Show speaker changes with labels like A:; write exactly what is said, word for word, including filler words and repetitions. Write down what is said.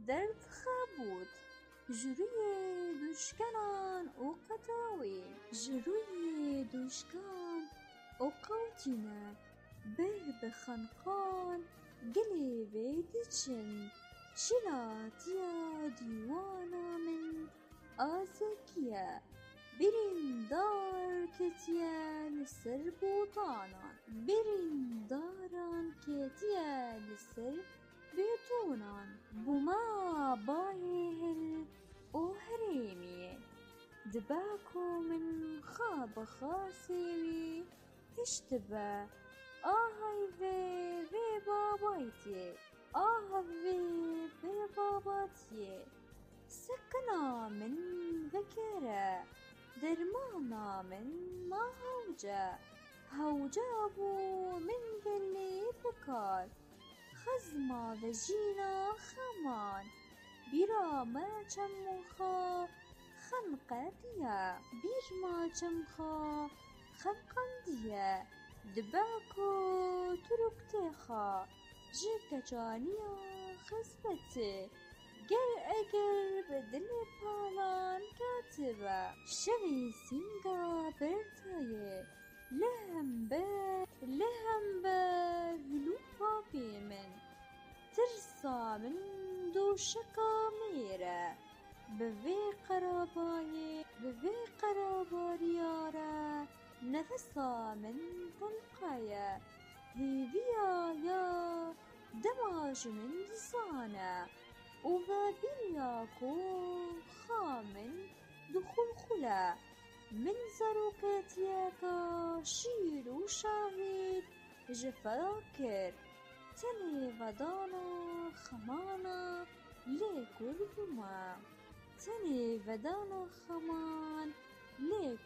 A: درد خابوت جروی دوشکنان او قطاوی جروی دوشکان او قوتینه بر بخنقان گلی ویدچن شلاتیا دیوانا من آزکیه برین دار کتیه لسر بوطانان برین داران کتیه لسر بيتونان بما بايهل او هريمي دباكو من خاب خاسيوي تشتبه آهاي في في بابايتي آه في في باباتي سكنا من ذكرى درمانا من ما هوجا هوجابو من ذلي فكار خزما وجينا خمان بيرا ما چمخا خنقاتيا بير ما چمخا خنقنديا دباكو تركتخا جيكا جانيا خزبتي گر اگر بدل پالان كاتبا شوي سينغا برتاي لهم بات لهم بات لوبا في من ترسى من دوشكا ميرا بفي قراباي بفي قرابا ريارا نفسا من طلقايا هيفيا يا دماج من دسانا وبابياكو خامن دخول خلا من زروكاتياكا شير وشاهد جفاكر تني ودانا خمانا ليكل بما تني ودانا خمان ليك